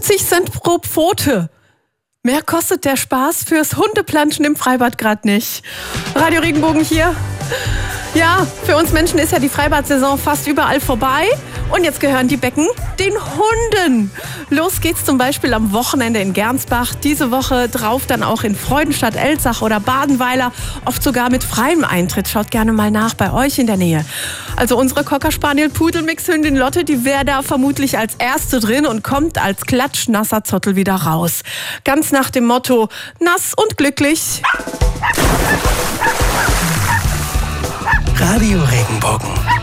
50 Cent pro Pfote. Mehr kostet der Spaß fürs Hundeplanschen im Freibad gerade nicht. Radio Regenbogen hier. Ja, für uns Menschen ist ja die Freibad-Saison fast überall vorbei. Und jetzt gehören die Becken den Hunden. Los geht's zum Beispiel am Wochenende in Gernsbach. Diese Woche drauf dann auch in Freudenstadt, Elzach oder Badenweiler. Oft sogar mit freiem Eintritt. Schaut gerne mal nach bei euch in der Nähe. Also unsere Cocker Spaniel Pudelmix-Hündin Lotte, die wäre da vermutlich als Erste drin und kommt als klatschnasser Zottel wieder raus. Ganz nach dem Motto, nass und glücklich. Radio Regenbogen.